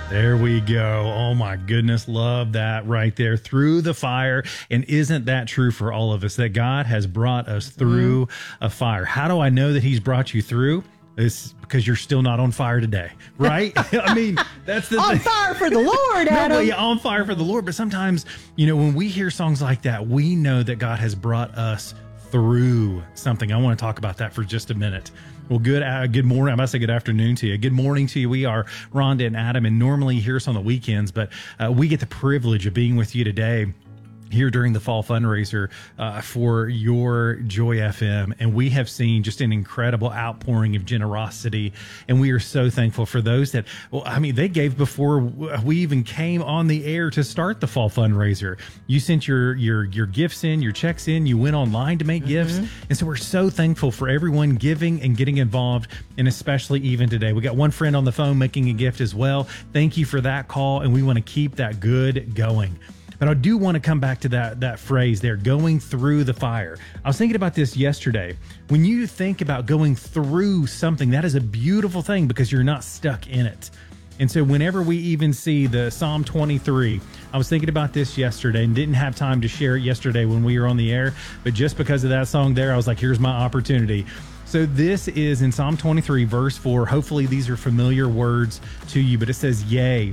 There we go. Oh my goodness. Love that right there. Through the fire. And isn't that true for all of us, that God has brought us through a fire? How do I know that he's brought you through? It's because you're still not on fire today, right? I mean, that's the on thing. fire for the Lord, Adam. No, yeah, on fire for the Lord. But sometimes, when we hear songs like that, we know that God has brought us through something. I want to talk about that for just a minute. Well, good morning. I must say good afternoon to you. Good morning to you. We are Rhonda and Adam, and normally you hear us on the weekends, but we get the privilege of being with you today here during the fall fundraiser for your Joy FM. And we have seen just an incredible outpouring of generosity. And we are so thankful for those that, they gave before we even came on the air to start the fall fundraiser. You sent your gifts in, your checks in, you went online to make gifts. And so we're so thankful for everyone giving and getting involved, and especially even today. We got one friend on the phone making a gift as well. Thank you for that call. And we want to keep that good going. But I do want to come back to that phrase there, going through the fire. I was thinking about this yesterday. When you think about going through something, that is a beautiful thing because you're not stuck in it. And so whenever we even see the Psalm 23, I was thinking about this yesterday and didn't have time to share it yesterday when we were on the air. But just because of that song there, I was like, here's my opportunity. So this is in Psalm 23, verse 4. Hopefully these are familiar words to you, but it says, "Yea,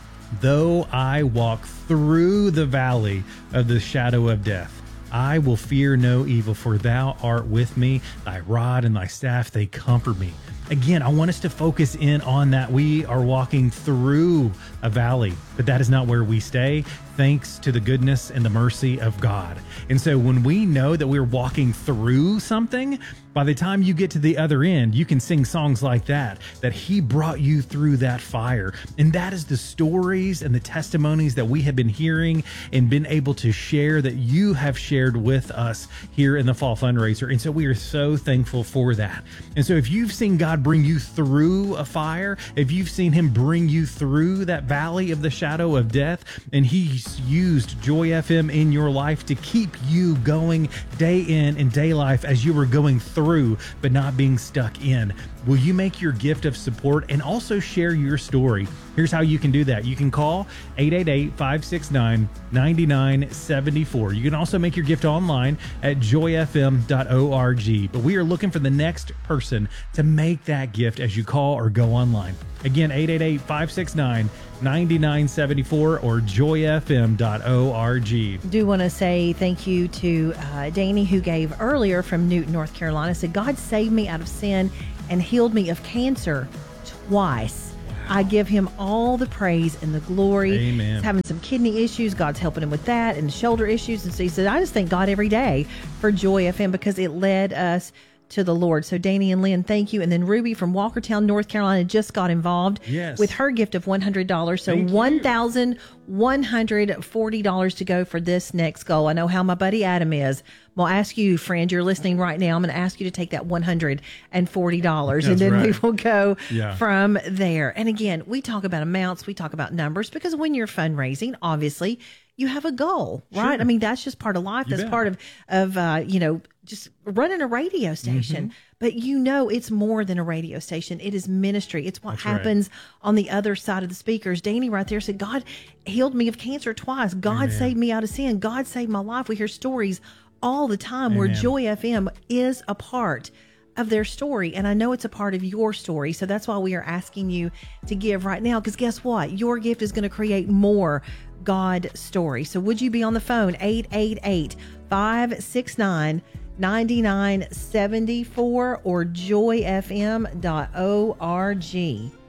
though I walk through the valley of the shadow of death, I will fear no evil, for thou art with me. Thy rod and thy staff, they comfort me." Again, I want us to focus in on that. We are walking through a valley, but that is not where we stay, thanks to the goodness and the mercy of God. And so when we know that we're walking through something, by the time you get to the other end, you can sing songs like that he brought you through that fire. And that is the stories and the testimonies that we have been hearing and been able to share, that you have shared with us here in the fall fundraiser. And so we are so thankful for that. And so if you've seen God bring you through a fire, if you've seen him bring you through that valley of the shadow of death, and he's used Joy FM in your life to keep you going day in and day life as you were going through, but not being stuck in, will you make your gift of support and also share your story? Here's how you can do that. You can call 888-569-9974. You can also make your gift online at joyfm.org. But we are looking for the next person to make that gift as you call or go online. Again, 888-569-9974 or joyfm.org. Do want to say thank you to Danny, who gave earlier from Newton, North Carolina. Said, "God saved me out of sin and healed me of cancer twice. I give him all the praise and the glory." Amen. He's having some kidney issues. God's helping him with that, and shoulder issues. And so he said, "I just thank God every day for Joy FM because it led us to the Lord." So Danny and Lynn, thank you. And then Ruby from Walkertown, North Carolina, just got involved with her gift of $100. So $1,140 to go for this next goal. I know how my buddy Adam is. I'll ask you, friend, you're listening right now. I'm going to ask you to take that $140, and then we will go from there. And again, we talk about amounts, we talk about numbers, because when you're fundraising, obviously you have a goal, right? I mean, that's just part of life. That's part of just running a radio station. But it's more than a radio station. It is ministry. It's what happens on the other side of the speakers. Danny right there said, "God healed me of cancer twice. God saved me out of sin. God saved my life." We hear stories all the time where Joy FM is a part of their story. And I know it's a part of your story. So that's why we are asking you to give right now. Because guess what? Your gift is going to create more God story. So would you be on the phone? 888-569-9974 or joyfm.org.